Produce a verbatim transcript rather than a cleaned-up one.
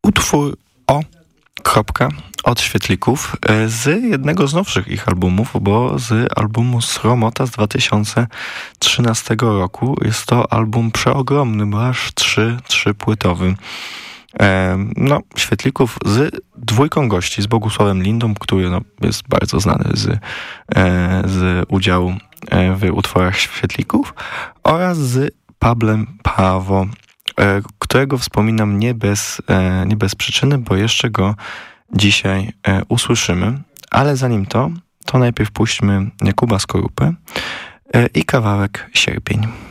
utwór O. Kropka, od Świetlików z jednego z nowszych ich albumów, bo z albumu Sromota z dwa tysiące trzynastego roku. Jest to album przeogromny, bo aż trzy, trzypłytowy. No, Świetlików z dwójką gości, z Bogusławem Lindą, który no, jest bardzo znany z, z udziału w utworach Świetlików, oraz z Pablem Pawo, którego wspominam nie bez, nie bez przyczyny, bo jeszcze go dzisiaj usłyszymy. Ale zanim to, to najpierw puśćmy Jakuba Skorupę i kawałek Sierpień.